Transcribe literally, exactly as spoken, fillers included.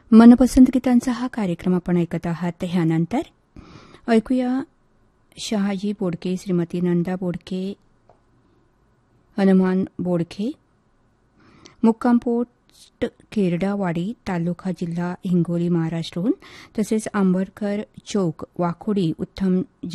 मनपसंत गीतांचा हा कार्यक्रम आपण ऐकत आहात. ह्यानंतर ऐकूया शहाजी बोडके, श्रीमती नंदा बोडके, हनुमान बोडके, मुक्काम पोस्ट केरडावाडी, तालुका जिल्हा हिंगोली, महाराष्ट्रहून, तसेच आंबेडकर चौक, वाकोडी, उत्तम